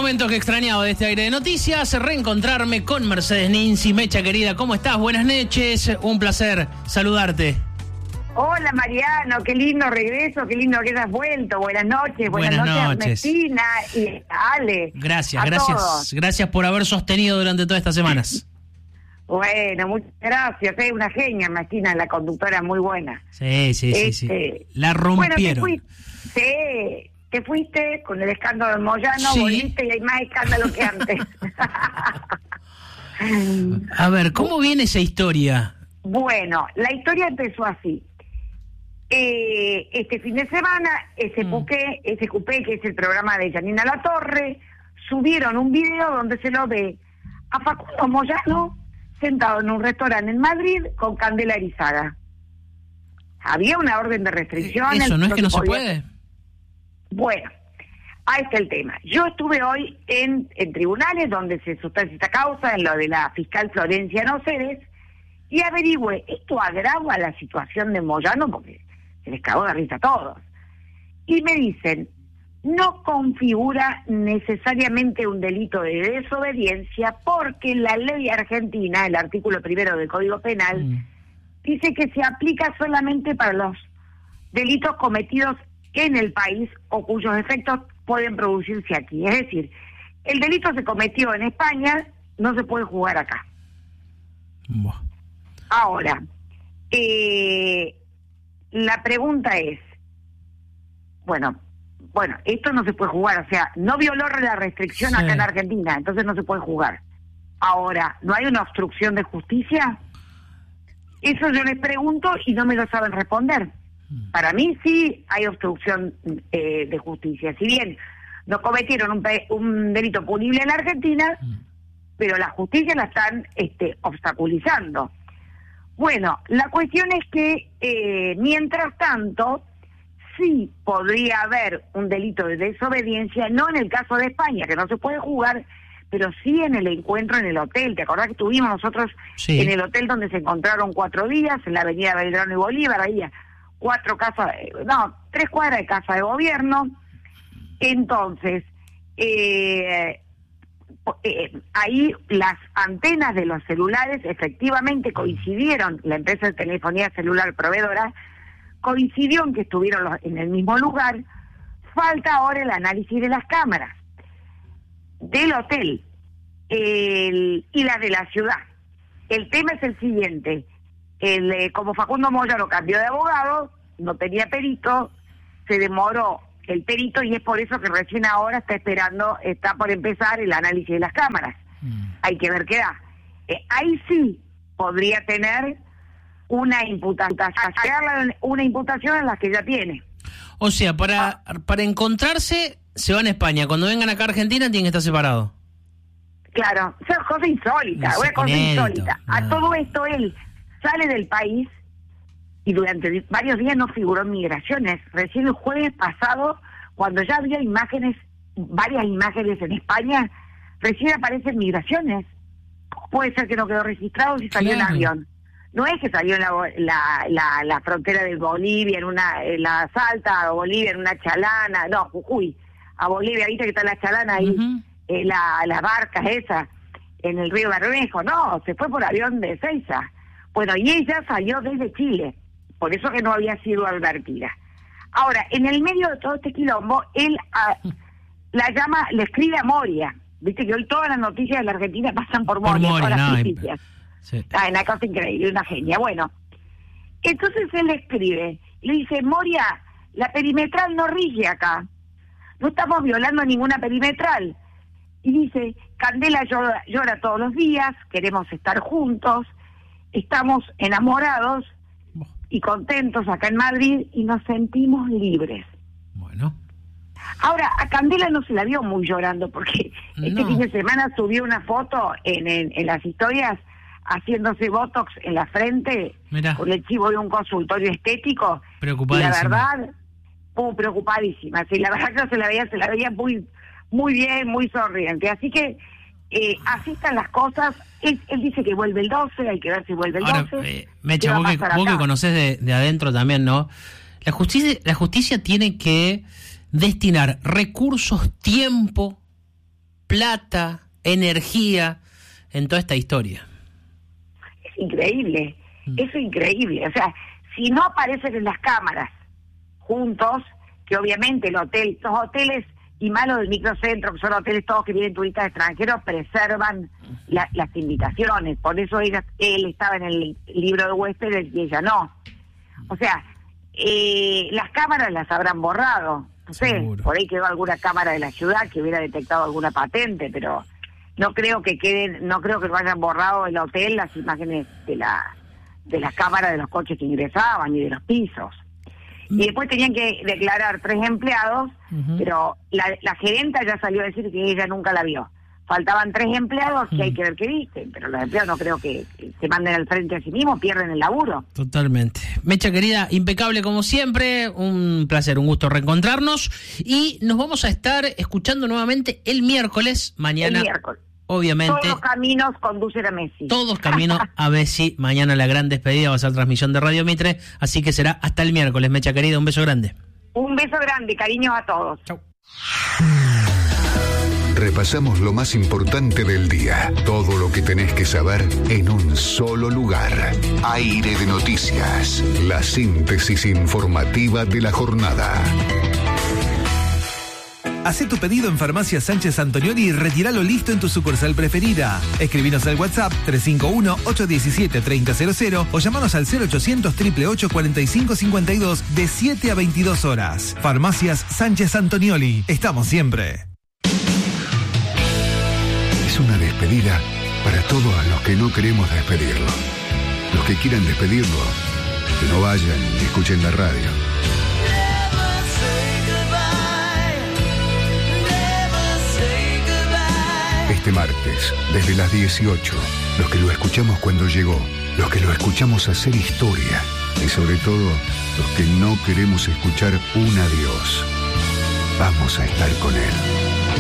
momento que extrañaba de este aire de noticias, reencontrarme con Mercedes Ninzi. Mecha querida, ¿cómo estás? Buenas noches, un placer saludarte. Hola Mariano, qué lindo regreso, qué lindo que hayas vuelto. Buenas noches Ernestina y Ale. Gracias por haber sostenido durante todas estas semanas. Bueno, muchas gracias, una genia Ernestina, la conductora muy buena. Sí. La rompieron. Bueno, te fuiste con el escándalo de Moyano, sí. Volviste y hay más escándalo que antes. A ver, ¿cómo viene esa historia? Bueno, la historia empezó así. Este fin de semana, SQP, que es el programa de Janina Latorre, subieron un video donde se lo ve a Facundo Moyano sentado en un restaurante en Madrid con Candela Erizaga. Había una orden de restricción. ¿Eso no es que no se puede? Bueno, ahí está el tema. Yo estuve hoy en tribunales donde se sustancia esta causa, en lo de la fiscal Florencia Noceres, y averigüé, ¿esto agrava la situación de Moyano? Porque se les cagó de risa a todos. Y me dicen, no configura necesariamente un delito de desobediencia porque la ley argentina, el artículo 1 del Código Penal, dice que se aplica solamente para los delitos cometidos en el país o cuyos efectos pueden producirse aquí. Es decir, el delito se cometió en España, no se puede jugar acá. Buah. Ahora, la pregunta es, bueno, esto no se puede jugar, o sea, no violó la restricción acá en Argentina, entonces no se puede jugar. Ahora, ¿no hay una obstrucción de justicia? Eso yo les pregunto y no me lo saben responder. Para mí sí hay obstrucción de justicia. Si bien no cometieron un delito punible en la Argentina, pero la justicia la están obstaculizando. Bueno, la cuestión es que mientras tanto sí podría haber un delito de desobediencia, no en el caso de España, que no se puede jugar, pero sí en el encuentro en el hotel. ¿Te acordás que estuvimos nosotros en el hotel donde se encontraron 4 días, en la avenida Belgrano y Bolívar, ahí 3 cuadras de casa de gobierno? Entonces, ahí las antenas de los celulares efectivamente coincidieron, la empresa de telefonía celular proveedora coincidió en que estuvieron en el mismo lugar. Falta ahora el análisis de las cámaras del hotel y las de la ciudad. El tema es el siguiente: como Facundo Moyano cambió de abogado, no tenía perito, se demoró el perito y es por eso que recién ahora está por empezar el análisis de las cámaras. Hay que ver qué da. Ahí sí podría tener una imputación en las que ya tiene. O sea, para encontrarse se van a España, cuando vengan acá a Argentina tienen que estar separados. Claro, o sea, cosa insólita, una cosa insólita. A todo esto él sale del país y durante varios días no figuró en migraciones. Recién el jueves pasado, cuando ya había varias imágenes en España, recién aparecen migraciones. ¿Cómo puede ser que no quedó registrado si salió en avión? No es que salió en la frontera de Bolivia, en la Salta, a Bolivia, en una chalana, no, Jujuy, a Bolivia, viste que está la chalana ahí, las barcas esas, en el río Bermejo, no, se fue por avión de Ezeiza. Bueno, y ella salió desde Chile, por eso que no había sido advertida. Ahora, en el medio de todo este quilombo, él le escribe a Moria. Viste que hoy todas las noticias de la Argentina pasan por Moria, todas las noticias. Una cosa increíble, una genia. Bueno, entonces él le escribe, le dice, Moria, la perimetral no rige acá. No estamos violando ninguna perimetral. Y dice, Candela llora todos los días, queremos estar juntos, estamos enamorados y contentos acá en Madrid y nos sentimos libres. Bueno. Ahora, a Candela no se la vio muy llorando porque este fin de semana subió una foto en las historias haciéndose botox en la frente. Mirá. Con el chivo de un consultorio estético. Preocupadísima. Y la verdad, preocupadísima. Sí, la verdad que no se la veía muy bien, muy sonriente. Así que así están las cosas. Él dice que vuelve el 12, hay que ver si vuelve el 12. Ahora, Mecha, vos que conocés de adentro también, ¿no? La justicia tiene que destinar recursos, tiempo plata, energía en toda esta historia. Es increíble, es increíble. O sea, si no aparecen en las cámaras juntos, que obviamente los hoteles y más los del microcentro, que son hoteles todos que vienen turistas extranjeros, preservan las invitaciones. Por eso él estaba en el libro de huéspedes y ella no. O sea, las cámaras las habrán borrado. No sé, Seguro. por ahí quedó alguna cámara de la ciudad que hubiera detectado alguna patente, pero no creo que no lo hayan borrado el hotel las imágenes de las cámaras de los coches que ingresaban y de los pisos. Y después tenían que declarar 3 empleados, pero la gerenta ya salió a decir que ella nunca la vio. Faltaban 3 empleados que hay que ver qué visten, pero los empleados no creo que se manden al frente a sí mismos, pierden el laburo. Totalmente. Mecha querida, impecable como siempre, un placer, un gusto reencontrarnos y nos vamos a estar escuchando nuevamente el miércoles, mañana. El miércoles. Obviamente. Todos los caminos conducen a Messi. Todos caminos a Messi. Mañana la gran despedida va a ser transmisión de Radio Mitre, así que será hasta el miércoles. Mecha querida, un beso grande. Un beso grande, cariños a todos. Chau. Repasamos lo más importante del día. Todo lo que tenés que saber en un solo lugar. Aire de Noticias. La síntesis informativa de la jornada. Hacé tu pedido en Farmacia Sánchez Antonioli y retíralo listo en tu sucursal preferida. Escribinos al WhatsApp 351-817-3000 o llamanos al 0800-888-4552 de 7 a 22 horas. Farmacias Sánchez Antonioli. Estamos siempre. Es una despedida para todos los que no queremos despedirlo. Los que quieran despedirlo, que no vayan y escuchen la radio. Este martes, desde las 18, los que lo escuchamos cuando llegó, los que lo escuchamos hacer historia y sobre todo los que no queremos escuchar un adiós, vamos a estar con él.